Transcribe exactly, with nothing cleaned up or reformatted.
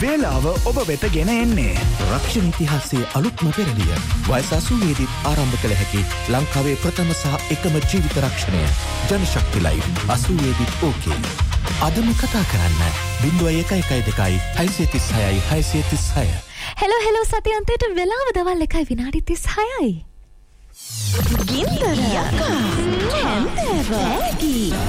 වේලාව ඔබ වෙත ගෙන එන්නේ. රක්ෂණ ඉතිහාසයේ අලුත්ම පෙරළිය. වයස අසූවේදීත් ආරම්භ කළ හැකි ලංකාවේ ප්‍රථම සහ එකම ජීවිත රක්ෂණය. ජනශක්ති ලයිව් අසූවේදීත් ඕකේ. අදම කතා කරන්න බිංදුවයි එකයි එකයි දෙකයි හයසිය තිස් හයයි හයසිය තිස් හය. හෙලෝ හෙලෝ සතියන්තයට වෙලාව දවල් එකයි විනාඩි තිස් හයයි. ගින්දර යකා හැන්දෑව